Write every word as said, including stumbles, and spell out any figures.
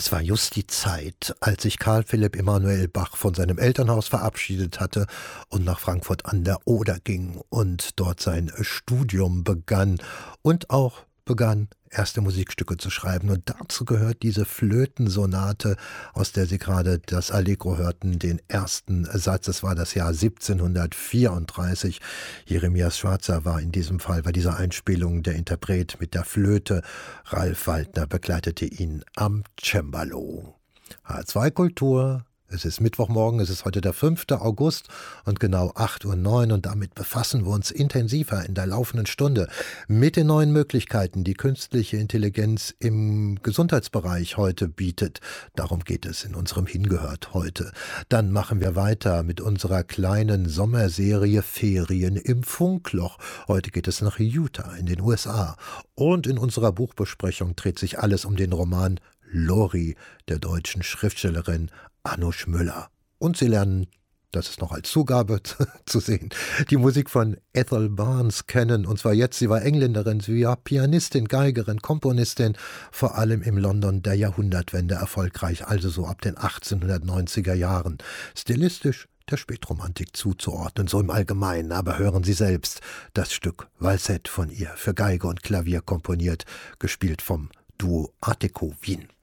Es war just die Zeit, als sich Karl Philipp Emanuel Bach von seinem Elternhaus verabschiedet hatte und nach Frankfurt an der Oder ging und dort sein Studium begann und auch begann, erste Musikstücke zu schreiben. Und dazu gehört diese Flötensonate, aus der Sie gerade das Allegro hörten, den ersten Satz. Es war das Jahr siebzehnhundertvierunddreißig. Jeremias Schwarzer war in diesem Fall bei dieser Einspielung der Interpret mit der Flöte. Ralf Waldner begleitete ihn am Cembalo. H zwei Kultur. Es ist Mittwochmorgen, es ist heute der fünfte August und genau acht Uhr neun und damit befassen wir uns intensiver in der laufenden Stunde mit den neuen Möglichkeiten, die künstliche Intelligenz im Gesundheitsbereich heute bietet. Darum geht es in unserem Hingehört heute. Dann machen wir weiter mit unserer kleinen Sommerserie Ferien im Funkloch. Heute geht es nach Utah in den U S A. Und in unserer Buchbesprechung dreht sich alles um den Roman Lori der deutschen Schriftstellerin Anusch Müller. Und Sie lernen, das ist noch als Zugabe zu sehen, die Musik von Ethel Barnes kennen. Und zwar jetzt, sie war Engländerin, sie war Pianistin, Geigerin, Komponistin, vor allem im London der Jahrhundertwende erfolgreich, also so ab den achtzehnhundertneunziger Jahren. Stilistisch der Spätromantik zuzuordnen, so im Allgemeinen. Aber hören Sie selbst das Stück Valsett von ihr, für Geige und Klavier komponiert, gespielt vom Duo Arteco Wien.